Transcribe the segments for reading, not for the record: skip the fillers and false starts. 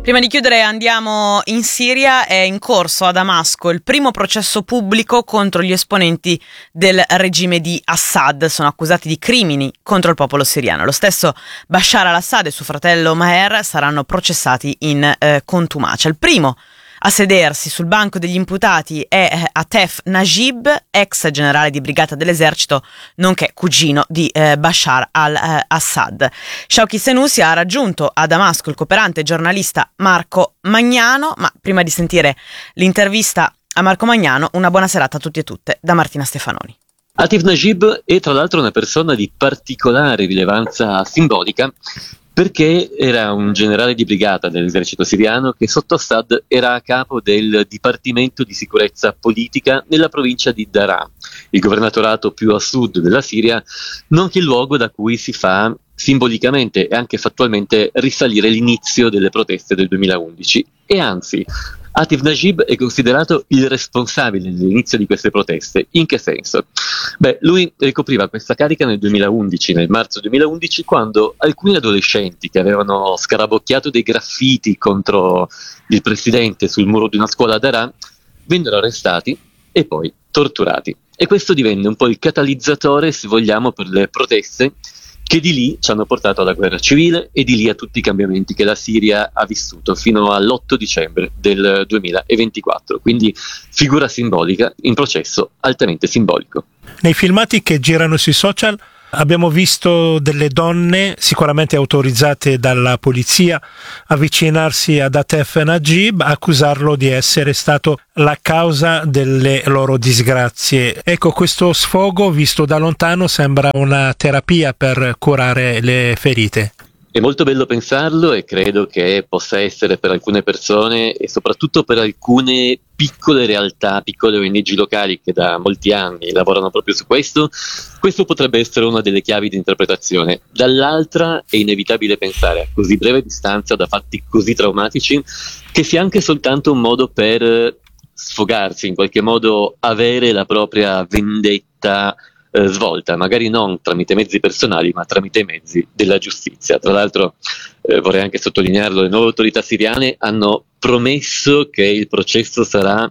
Prima di chiudere andiamo in Siria. È in corso a Damasco il primo processo pubblico contro gli esponenti del regime di Assad. Sono accusati di crimini contro il popolo siriano. Lo stesso Bashar al-Assad e suo fratello Maher saranno processati in contumacia. Il primo a sedersi sul banco degli imputati è Atef Najib, ex generale di brigata dell'esercito, nonché cugino di Bashar al-Assad. Shawki Senussi ha raggiunto a Damasco il cooperante giornalista Marco Magnano, ma prima di sentire l'intervista a Marco Magnano, una buona serata a tutti e tutte da Martina Stefanoni. Atef Najib è tra l'altro una persona di particolare rilevanza simbolica, perché era un generale di brigata dell'esercito siriano che sotto Assad era a capo del Dipartimento di Sicurezza Politica nella provincia di Daraa, il governatorato più a sud della Siria, nonché il luogo da cui si fa simbolicamente e anche fattualmente risalire l'inizio delle proteste del 2011. E anzi, Atef Najib è considerato il responsabile dell'inizio di queste proteste. In che senso? Lui ricopriva questa carica nel marzo 2011, quando alcuni adolescenti che avevano scarabocchiato dei graffiti contro il presidente sul muro di una scuola a Daraa vennero arrestati e poi torturati. E questo divenne un po' il catalizzatore, se vogliamo, per le proteste che di lì ci hanno portato alla guerra civile e di lì a tutti i cambiamenti che la Siria ha vissuto fino all'8 dicembre del 2024. Quindi figura simbolica in processo altamente simbolico. Nei filmati che girano sui social abbiamo visto delle donne, sicuramente autorizzate dalla polizia, avvicinarsi ad Atef Najib, accusarlo di essere stato la causa delle loro disgrazie. Ecco, questo sfogo visto da lontano sembra una terapia per curare le ferite. È molto bello pensarlo e credo che possa essere per alcune persone e soprattutto per alcune piccole realtà, piccole ONG locali che da molti anni lavorano proprio su questo potrebbe essere una delle chiavi di interpretazione. Dall'altra è inevitabile pensare a così breve distanza da fatti così traumatici che sia anche soltanto un modo per sfogarsi, in qualche modo avere la propria vendetta svolta, magari non tramite mezzi personali ma tramite i mezzi della giustizia. Tra l'altro vorrei anche sottolinearlo, le nuove autorità siriane hanno promesso che il processo sarà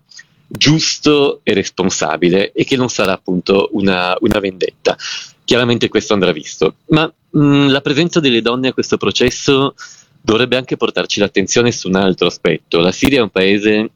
giusto e responsabile e che non sarà appunto una vendetta. Chiaramente questo andrà visto, ma la presenza delle donne a questo processo dovrebbe anche portarci l'attenzione su un altro aspetto. La Siria è un paese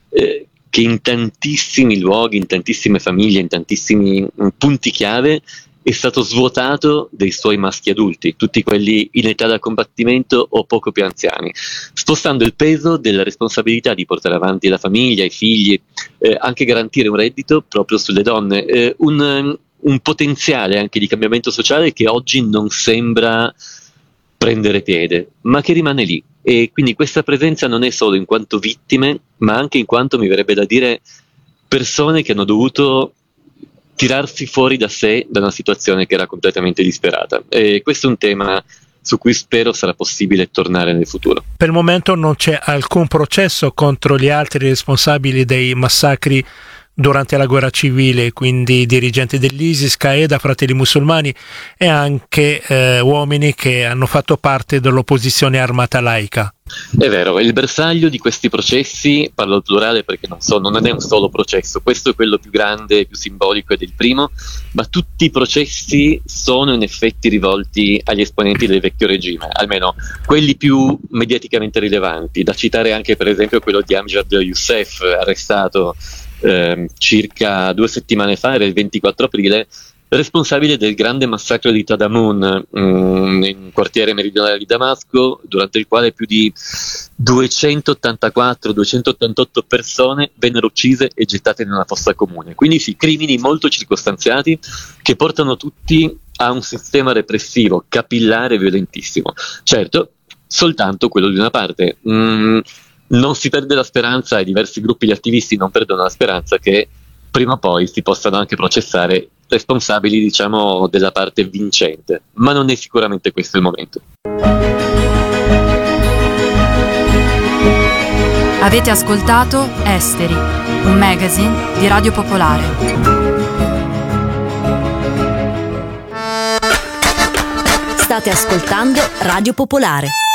che in tantissimi luoghi, in tantissime famiglie, in tantissimi punti chiave è stato svuotato dei suoi maschi adulti, tutti quelli in età da combattimento o poco più anziani, spostando il peso della responsabilità di portare avanti la famiglia, i figli, anche garantire un reddito proprio sulle donne, un potenziale anche di cambiamento sociale che oggi non sembra prendere piede, ma che rimane lì. E quindi questa presenza non è solo in quanto vittime, ma anche in quanto, mi verrebbe da dire, persone che hanno dovuto tirarsi fuori da sé da una situazione che era completamente disperata. E questo è un tema su cui spero sarà possibile tornare nel futuro. Per il momento non c'è alcun processo contro gli altri responsabili dei massacri durante la guerra civile, quindi dirigenti dell'ISIS, Qaeda, Fratelli Musulmani e anche uomini che hanno fatto parte dell'opposizione armata laica. È vero, il bersaglio di questi processi, parlo al plurale perché non è un solo processo, questo è quello più grande, più simbolico ed è il primo, ma tutti i processi sono in effetti rivolti agli esponenti del vecchio regime, almeno quelli più mediaticamente rilevanti, da citare anche per esempio quello di Amjad Youssef, arrestato circa 2 settimane fa, era il 24 aprile, responsabile del grande massacro di Tadamun, in quartiere meridionale di Damasco, durante il quale più di 284-288 persone vennero uccise e gettate in una fossa comune. Quindi sì, crimini molto circostanziati che portano tutti a un sistema repressivo capillare e violentissimo. Certo, soltanto quello di una parte. Non si perde la speranza, e diversi gruppi di attivisti non perdono la speranza che prima o poi si possano anche processare responsabili, diciamo, della parte vincente, ma non è sicuramente questo il momento. Avete ascoltato Esteri, un magazine di Radio Popolare. State ascoltando Radio Popolare.